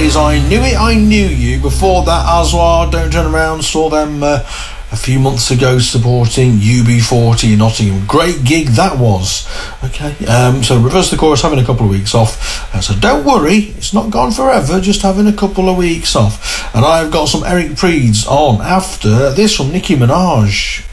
is I Knew It, I Knew You. Before that, Aswar, Don't Turn Around, saw them a few months ago supporting UB40 in Nottingham. Great gig that was. Okay, so Reverse the Chorus having a couple of weeks off. So don't worry, it's not gone forever, just having a couple of weeks off. And I've got some Eric Prydz on after this from Nicki Minaj.